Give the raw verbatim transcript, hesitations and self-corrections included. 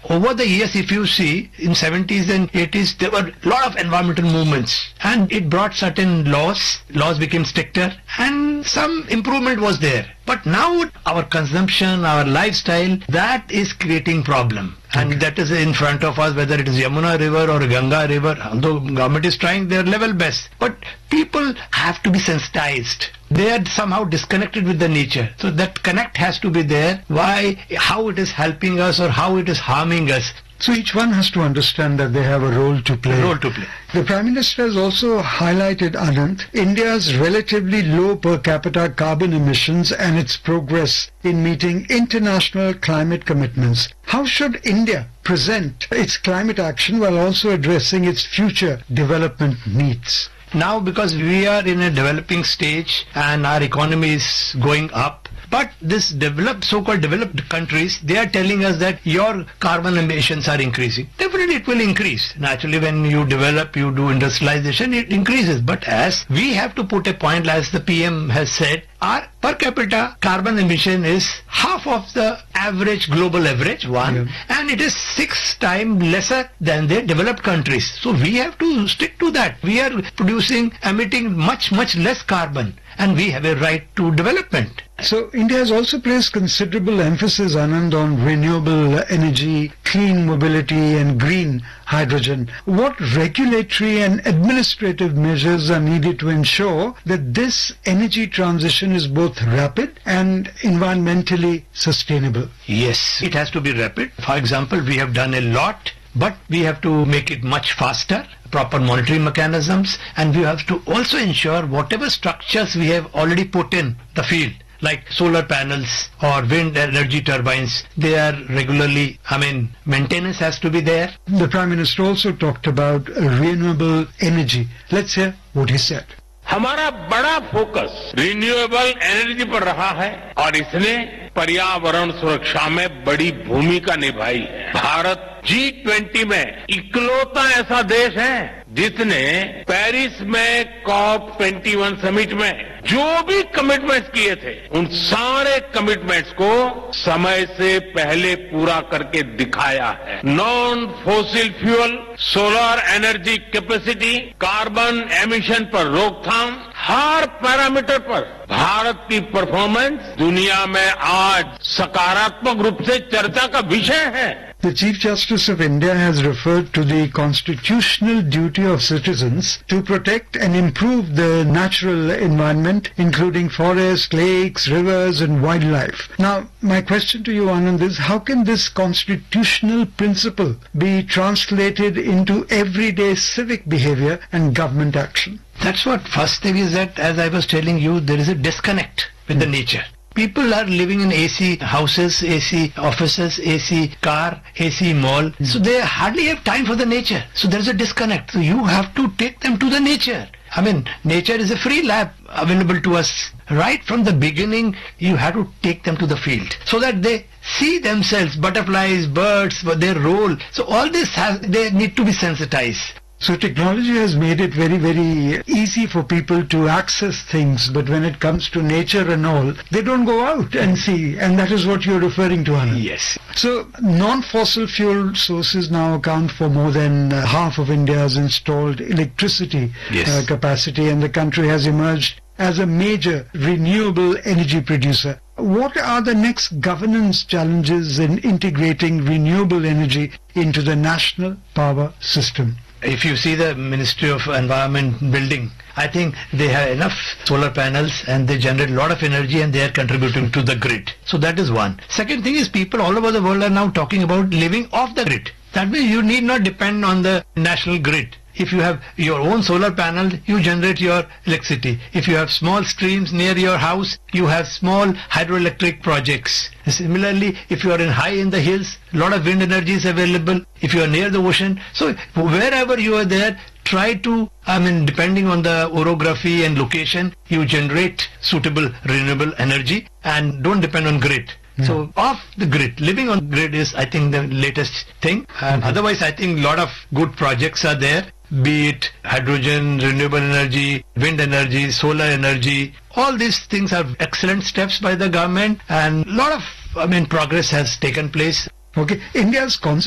over the years, if you see, in seventies and eighties, there were a lot of environmental movements, and it brought certain laws. Laws became stricter, and some improvement was there. But now our consumption, our lifestyle, that is creating problem. And okay. that is in front of us, whether it is Yamuna River or Ganga River, although government is trying their level best. But people have to be sensitized. They are somehow disconnected with the nature. So that connect has to be there. Why, how it is helping us or how it is harming us. So each one has to understand that they have a role to play. Role to play. The Prime Minister has also highlighted, Anand, India's relatively low per capita carbon emissions and its progress in meeting international climate commitments. How should India present its climate action while also addressing its future development needs? Now, because we are in a developing stage and our economy is going up, but this developed, so-called developed countries, they are telling us that your carbon emissions are increasing. Definitely it will increase. Naturally, when you develop, you do industrialization, it increases. But as we have to put a point, as the P M has said, our per capita carbon emission is half of the average, global average, one, yeah. and it is six times lesser than the developed countries. So we have to stick to that. We are producing, emitting much, much less carbon, and we have a right to development. So India has also placed considerable emphasis, Anand, on renewable energy, clean mobility and green hydrogen. What regulatory and administrative measures are needed to ensure that this energy transition is both rapid and environmentally sustainable? Yes, it has to be rapid. For example, we have done a lot, but we have to make it much faster. Proper monitoring mechanisms, and we have to also ensure whatever structures we have already put in the field, like solar panels or wind energy turbines, they are regularly, I mean, maintenance has to be there. The Prime Minister also talked about renewable energy. Let's hear what he said. हमारा बड़ा focus renewable energy पर रहा है और इसने पर्यावरण सुरक्षा में बड़ी भूमिका निभाई है। भारत जी ट्वेंटी में इकलौता ऐसा देश है जिसने पेरिस में कॉप ट्वेंटी वन समिट में जो भी कमिटमेंट्स किए थे, उन सारे कमिटमेंट्स को समय से पहले पूरा करके दिखाया है। Non fossil fuel, solar energy capacity, carbon emission पर रोकथाम, हर पैरामीटर पर भारत की परफॉर्मेंस दुनिया में आज सकारात्मक रूप से चर्चा का विषय है। The Chief Justice of India has referred to the constitutional duty of citizens to protect and improve the natural environment, including forests, lakes, rivers and wildlife. Now, my question to you, Anand, is how can this constitutional principle be translated into everyday civic behavior and government action? That's what first thing is that, as I was telling you, there is a disconnect with mm. the nature. People are living in A C houses, A C offices, A C car, A C mall. Mm. So they hardly have time for the nature. So there is a disconnect. So you have to take them to the nature. I mean, nature is a free lab available to us. Right from the beginning, you have to take them to the field so that they see themselves, butterflies, birds, their role. So all this has, they need to be sensitized. So technology has made it very, very easy for people to access things, but when it comes to nature and all, they don't go out and see, and that is what you're referring to, Anand. Yes. So non-fossil fuel sources now account for more than uh, half of India's installed electricity yes. uh, capacity, and the country has emerged as a major renewable energy producer. What are the next governance challenges in integrating renewable energy into the national power system? If you see the Ministry of Environment building, I think they have enough solar panels and they generate a lot of energy and they are contributing to the grid. So that is one. Second thing is people all over the world are now talking about living off the grid. That means you need not depend on the national grid. If you have your own solar panel, you generate your electricity. If you have small streams near your house, you have small hydroelectric projects. Similarly, if you are in high in the hills, a lot of wind energy is available. If you are near the ocean, so wherever you are there, try to, I mean, depending on the orography and location, you generate suitable renewable energy and don't depend on grid. Yeah. So off the grid, living on grid is, I think, the latest thing. And mm-hmm. otherwise, I think a lot of good projects are there, be it hydrogen, renewable energy, wind energy, solar energy. All these things are excellent steps by the government, and a lot of, I mean, progress has taken place. Okay, India's